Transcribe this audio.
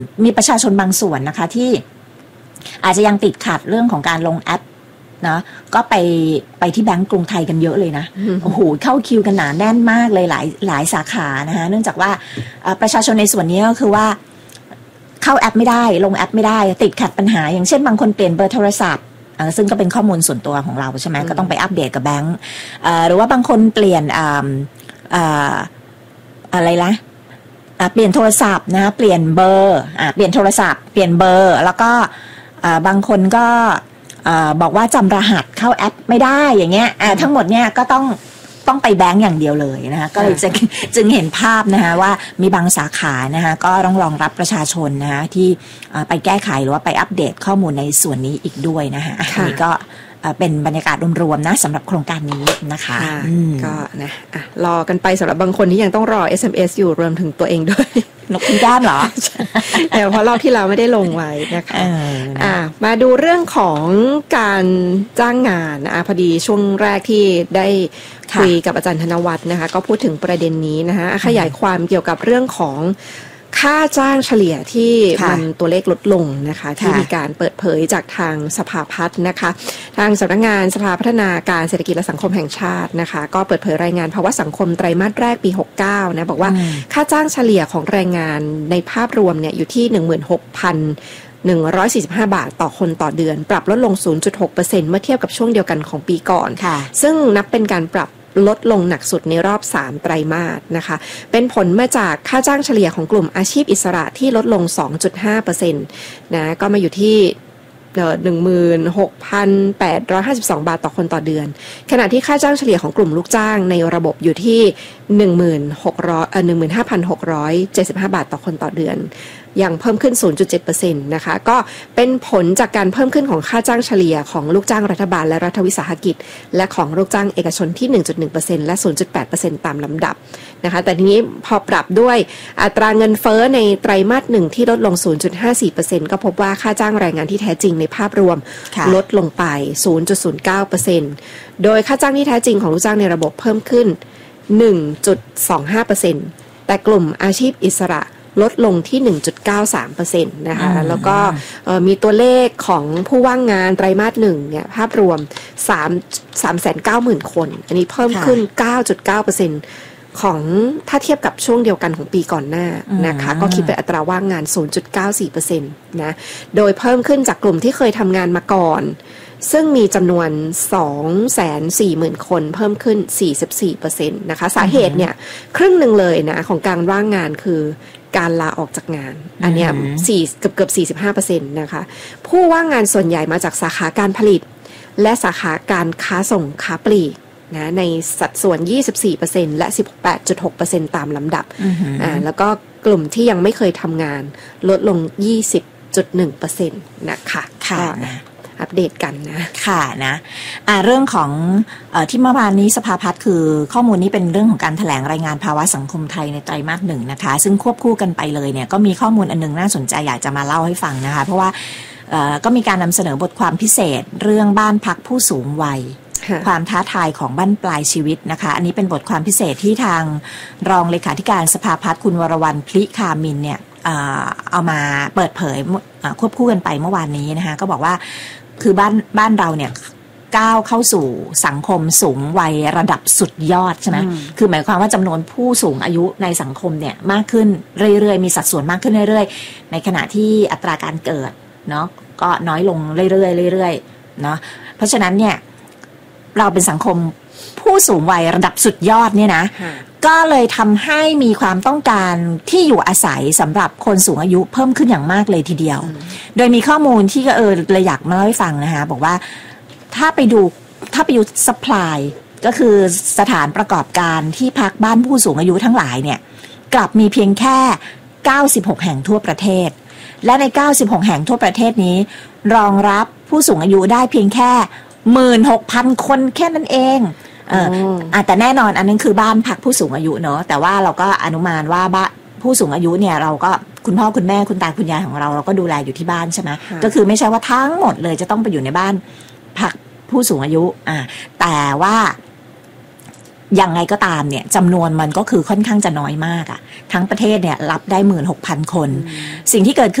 มีประชาชนบางส่วนนะคะที่อาจจะยังติดขัดเรื่องของการลงแอปนะก็ไปที่แบงก์กรุงไทยกันเยอะเลยนะโอ้โหเข้าคิวกันหนาแน่นมากเลยหลายสาขานะคะเนื่องจากว่าประชาชนในส่วนนี้ก็คือว่าเข้าแอปไม่ได้ลงแอปไม่ได้ติดขัดปัญหาอย่างเช่นบางคนเปลี่ยนเบอร์โทรศัพท์ซึ่งก็เป็นข้อมูลส่วนตัวของเราใช่ไหมก็ต้องไปอัปเดตกับแบงก์หรือว่าบางคนเปลี่ยนอะไรนะเปลี่ยนโทรศัพท์นะเปลี่ยนเบอร์เปลี่ยนโทรศัพท์เปลี่ยนเบอร์แล้วก็บางคนก็บอกว่าจำรหัสเข้าแอปไม่ได้อย่างเงี้ยทั้งหมดเนี่ยก็ต้องไปแบงก์อย่างเดียวเลยนะคะก็เลยจึงเห็นภาพนะคะว่ามีบางสาขานะคะก็ต้องรองรับประชาชนนะคะที่ไปแก้ไขหรือว่าไปอัปเดตข้อมูลในส่วนนี้อีกด้วยนะคะอันนี้ก็เป็นบรรยากาศรวมๆนะสำหรับโครงการนี้นะคะก็นะรอกันไปสำหรับบางคนที่ยังต้องรอ SMS อยู่รวมถึงตัวเองด้วยนกคุณแก้มเหรอเพราะรอบที่เราไม่ได้ลงไว้นะคะมาดูเรื่องของการจ้างงานพอดีช่วงแรกที่ได้คุยกับอาจารย์ธนวัฒน์นะคะก็พูดถึงประเด็นนี้นะคะขยายความเกี่ยวกับเรื่องของค่าจ้างเฉลี่ยที่มันตัวเลขลดลงนะคะที่มีการเปิดเผยจากทางสภาพัฒน์นะคะทางสำนักงานสภาพัฒนาการเศรษฐกิจและสังคมแห่งชาตินะคะก็เปิดเผยรายงานภาวะสังคมไตรมาสแรกปี69นะบอกว่าค่าจ้างเฉลี่ยของแรงงานในภาพรวมเนี่ยอยู่ที่ 16,145 บาทต่อคนต่อเดือนปรับลดลง 0.6% เมื่อเทียบกับช่วงเดียวกันของปีก่อนซึ่งนับเป็นการปรับลดลงหนักสุดในรอบ3ไตรมาสนะคะเป็นผลมาจากค่าจ้างเฉลี่ยของกลุ่มอาชีพอิสระที่ลดลง 2.5% นะก็มาอยู่ที่16,852 บาทต่อคนต่อเดือนขณะที่ค่าจ้างเฉลี่ยของกลุ่มลูกจ้างในระบบอยู่ที่ 15,675 บาทต่อคนต่อเดือนยังเพิ่มขึ้น 0.7% นะคะก็เป็นผลจากการเพิ่มขึ้นของค่าจ้างเฉลี่ยของลูกจ้างรัฐบาลและรัฐวิสาหกิจและของลูกจ้างเอกชนที่ 1.1% และ 0.8% ตามลำดับนะคะแต่ทีนี้พอปรับด้วยอัตราเงินเฟ้อในไตรมาส1ที่ลดลง 0.54% ก็พบว่าค่าจ้างแรงงานที่แท้จริงในภาพรวมลดลงไป 0.09% โดยค่าจ้างที่แท้จริงของลูกจ้างในระบบเพิ่มขึ้น 1.25% แต่กลุ่มอาชีพอิสระลดลงที่ 1.93% นะคะแล้วก็มีตัวเลขของผู้ว่างงานไตรมาส1เนี่ยภาพรวม 390,000 คนอันนี้เพิ่มขึ้น 9.9% ของถ้าเทียบกับช่วงเดียวกันของปีก่อนหน้านะคะก็คิดเป็นอัตราว่างงาน 0.94% นะโดยเพิ่มขึ้นจากกลุ่มที่เคยทำงานมาก่อนซึ่งมีจำนวน 240,000 คนเพิ่มขึ้น 44% นะคะสาเหตุเนี่ยครึ่งหนึ่งเลยนะของการว่างงานคือการลาออกจากงานอันเนี้ยเกือบ 45% นะคะผู้ว่างงานส่วนใหญ่มาจากสาขาการผลิตและสาขาการค้าส่งค้าปลีกนะในสัดส่วน 24% และ 18.6% ตามลำดับแล้วก็กลุ่มที่ยังไม่เคยทำงานลดลง 20.1% นะคะค่ะอัปเดตกันนะค่ะนะเรื่องของที่เมื่อวานนี้สภาพัฒน์คือข้อมูลนี้เป็นเรื่องของการแถลงรายงานภาวะสังคมไทยในไตรมาส1นะคะซึ่งควบคู่กันไปเลยเนี่ยก็มีข้อมูลอันนึงน่าสนใจอยากจะมาเล่าให้ฟังนะคะเพราะว่าก็มีการนำเสนอบทความพิเศษเรื่องบ้านพักผู้สูงวัยความท้าทายของบั้นปลายชีวิตนะคะอันนี้เป็นบทความพิเศษที่ทางรองเลขาธิการสภาพัฒน์คุณวรวรรณพลิคามินเนี่ยเอามาเปิดเผยควบคู่กันไปเมื่อวานนี้นะคะก็บอกว่าคือบ้านเราเนี่ยก้าวเข้าสู่สังคมสูงวัยระดับสุดยอดใช่ไหมคือหมายความว่าจำนวนผู้สูงอายุในสังคมเนี่ยมากขึ้นเรื่อยๆมีสัดส่วนมากขึ้นเรื่อยๆในขณะที่อัตราการเกิดเนาะก็น้อยลงเรื่อยๆเนาะเพราะฉะนั้นเนี่ยเราเป็นสังคมผู้สูงวัยระดับสุดยอดเนี่ยนะก็เลยทำให้มีความต้องการที่อยู่อาศัยสำหรับคนสูงอายุเพิ่มขึ้นอย่างมากเลยทีเดียวโดยมีข้อมูลที่เลยอยากมาเล่าให้ฟังนะคะบอกว่าถ้าไปดูsupply ก็คือสถานประกอบการที่พักบ้านผู้สูงอายุทั้งหลายเนี่ยกลับมีเพียงแค่96แห่งทั่วประเทศและใน96แห่งทั่วประเทศนี้รองรับผู้สูงอายุได้เพียงแค่ 16,000 คนแค่นั้นเองแต่แน่นอนอันนั้นคือบ้านพักผู้สูงอายุเนอะแต่ว่าเราก็อนุมานว่าผู้สูงอายุเนี่ยเราก็คุณพ่อคุณแม่คุณตาคุณยายของเราก็ดูแลอยู่ที่บ้านใช่ไหมก็คือไม่ใช่ว่าทั้งหมดเลยจะต้องไปอยู่ในบ้านพักผู้สูงอายุแต่ว่ายังไงก็ตามเนี่ยจำนวนมันก็คือค่อนข้างจะน้อยมากอะทั้งประเทศเนี่ยรับได้ 16,000 คนสิ่งที่เกิดขึ้น